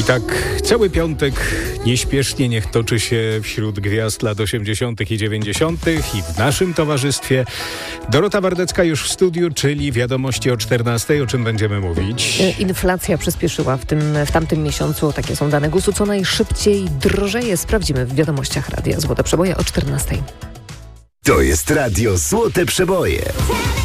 tak cały piątek nieśpiesznie niech toczy się wśród gwiazd lat 80. i 90. i w naszym towarzystwie Dorota Wardecka już w studiu, czyli wiadomości o 14, o czym będziemy mówić. Inflacja przyspieszyła w tamtym miesiącu, takie są dane GUS-u, co najszybciej drożeje. Sprawdzimy w wiadomościach Radia Złote Przeboje o 14. To jest Radio Złote Przeboje.